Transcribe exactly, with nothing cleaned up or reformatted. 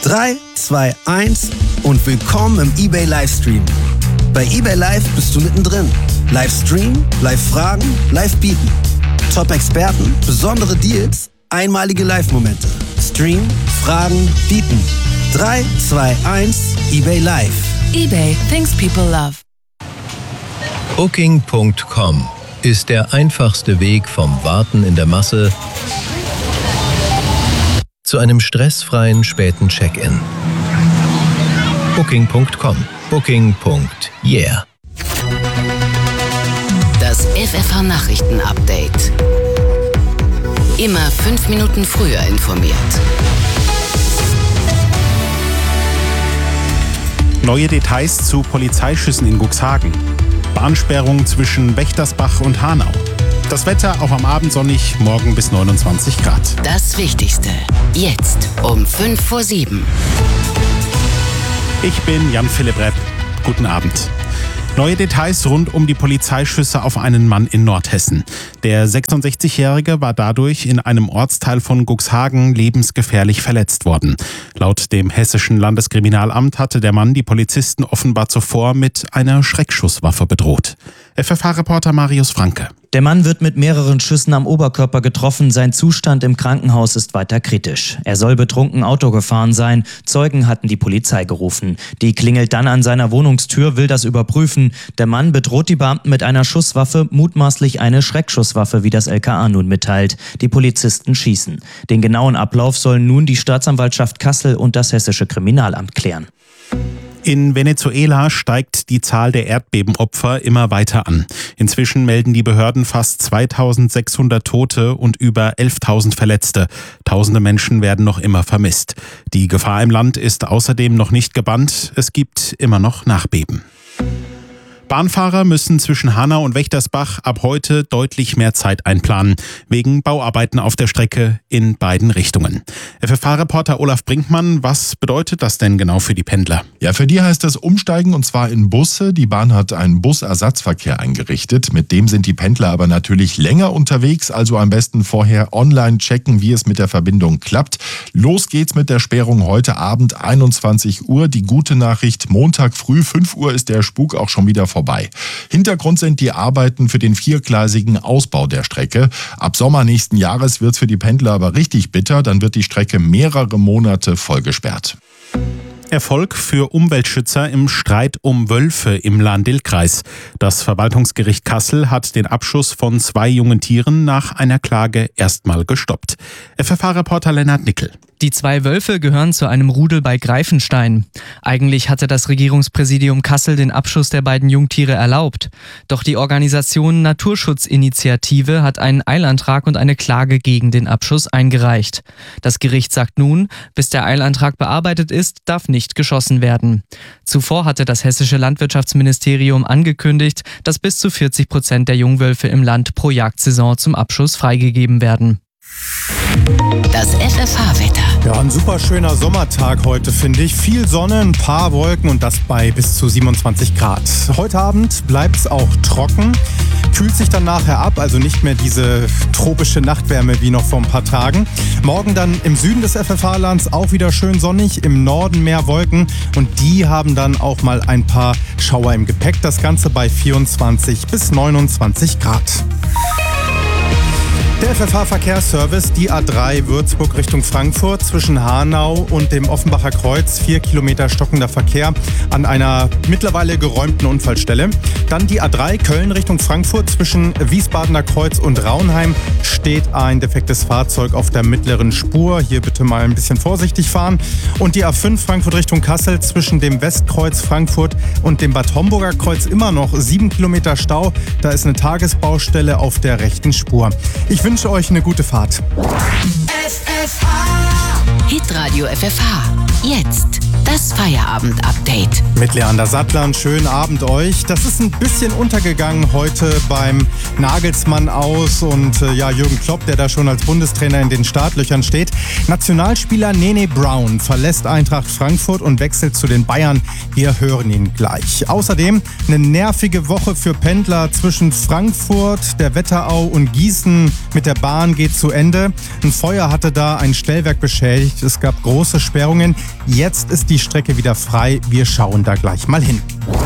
drei, zwei, eins und willkommen im eBay Livestream. Bei eBay Live bist du mittendrin. Livestream, Live-Fragen, Live-Bieten. Top-Experten, besondere Deals, einmalige Live-Momente. Stream, Fragen, Bieten. drei, zwei, eins, eBay Live. eBay, things people love. Booking Punkt com ist der einfachste Weg vom Warten in der Masse zu einem stressfreien späten Check-in. Booking Punkt com. Booking. Yeah. Das F F H-Nachrichten-Update. Immer fünf Minuten früher informiert. Neue Details zu Polizeischüssen in Cuxhagen. Bahnsperrung zwischen Wächtersbach und Hanau. Das Wetter auch am Abend sonnig, morgen bis neunundzwanzig Grad. Das Wichtigste. Jetzt um fünf vor sieben. Ich bin Jan-Philipp Repp. Guten Abend. Neue Details rund um die Polizeischüsse auf einen Mann in Nordhessen. Der sechsundsechzigjährige war dadurch in einem Ortsteil von Cuxhagen lebensgefährlich verletzt worden. Laut dem Hessischen Landeskriminalamt hatte der Mann die Polizisten offenbar zuvor mit einer Schreckschusswaffe bedroht. F F H-Reporter Marius Franke. Der Mann wird mit mehreren Schüssen am Oberkörper getroffen. Sein Zustand im Krankenhaus ist weiter kritisch. Er soll betrunken Auto gefahren sein. Zeugen hatten die Polizei gerufen. Die klingelt dann an seiner Wohnungstür, will das überprüfen. Der Mann bedroht die Beamten mit einer Schusswaffe, mutmaßlich eine Schreckschusswaffe, wie das L K A nun mitteilt. Die Polizisten schießen. Den genauen Ablauf sollen nun die Staatsanwaltschaft Kassel und das Hessische Kriminalamt klären. In Venezuela steigt die Zahl der Erdbebenopfer immer weiter an. Inzwischen melden die Behörden fast zweitausendsechshundert Tote und über elftausend Verletzte. Tausende Menschen werden noch immer vermisst. Die Gefahr im Land ist außerdem noch nicht gebannt. Es gibt immer noch Nachbeben. Bahnfahrer müssen zwischen Hanau und Wächtersbach ab heute deutlich mehr Zeit einplanen, wegen Bauarbeiten auf der Strecke in beiden Richtungen. F F H-Reporter Olaf Brinkmann, was bedeutet das denn genau für die Pendler? Ja, für die heißt das Umsteigen und zwar in Busse. Die Bahn hat einen Busersatzverkehr eingerichtet. Mit dem sind die Pendler aber natürlich länger unterwegs, also am besten vorher online checken, wie es mit der Verbindung klappt. Los geht's mit der Sperrung heute Abend einundzwanzig Uhr. Die gute Nachricht, Montag früh fünf Uhr ist der Spuk auch schon wieder vorbei. Hintergrund sind die Arbeiten für den viergleisigen Ausbau der Strecke. Ab Sommer nächsten Jahres wird es für die Pendler aber richtig bitter. Dann wird die Strecke mehrere Monate vollgesperrt. Erfolg für Umweltschützer im Streit um Wölfe im Lahn-Dill-Kreis. Das Verwaltungsgericht Kassel hat den Abschuss von zwei jungen Tieren nach einer Klage erstmal gestoppt. F F H-Reporter Lennart Nickel. Die zwei Wölfe gehören zu einem Rudel bei Greifenstein. Eigentlich hatte das Regierungspräsidium Kassel den Abschuss der beiden Jungtiere erlaubt. Doch die Organisation Naturschutzinitiative hat einen Eilantrag und eine Klage gegen den Abschuss eingereicht. Das Gericht sagt nun, bis der Eilantrag bearbeitet ist, darf nicht geschossen werden. Zuvor hatte das hessische Landwirtschaftsministerium angekündigt, dass bis zu vierzig Prozent der Jungwölfe im Land pro Jagdsaison zum Abschuss freigegeben werden. Das F F H-Wetter. Ja, ein super schöner Sommertag heute, finde ich. Viel Sonne, ein paar Wolken und das bei bis zu siebenundzwanzig Grad. Heute Abend bleibt es auch trocken, kühlt sich dann nachher ab, also nicht mehr diese tropische Nachtwärme wie noch vor ein paar Tagen. Morgen dann im Süden des F F H-Lands auch wieder schön sonnig, im Norden mehr Wolken und die haben dann auch mal ein paar Schauer im Gepäck. Das Ganze bei vierundzwanzig bis neunundzwanzig Grad. Der F F H-Verkehrsservice, die A drei Würzburg Richtung Frankfurt zwischen Hanau und dem Offenbacher Kreuz, vier Kilometer stockender Verkehr an einer mittlerweile geräumten Unfallstelle. Dann die A drei Köln Richtung Frankfurt zwischen Wiesbadener Kreuz und Raunheim steht ein defektes Fahrzeug auf der mittleren Spur. Hier bitte mal ein bisschen vorsichtig fahren. Und die A fünf Frankfurt Richtung Kassel zwischen dem Westkreuz Frankfurt und dem Bad Homburger Kreuz immer noch sieben Kilometer Stau. Da ist eine Tagesbaustelle auf der rechten Spur. Ich wünsche euch eine gute Fahrt. F F H. Hitradio F F H. Jetzt das Feierabend-Update. Mit Leander Sattler, einen schönen Abend euch. Das ist ein bisschen untergegangen heute beim Nagelsmann aus und äh, ja, Jürgen Klopp, der da schon als Bundestrainer in den Startlöchern steht. Nationalspieler Nene Brown verlässt Eintracht Frankfurt und wechselt zu den Bayern. Wir hören ihn gleich. Außerdem eine nervige Woche für Pendler zwischen Frankfurt, der Wetterau und Gießen mit der Bahn geht zu Ende. Ein Feuer hatte da ein Stellwerk beschädigt Es gab große Sperrungen. Jetzt ist die Strecke wieder frei. Wir schauen da gleich mal hin.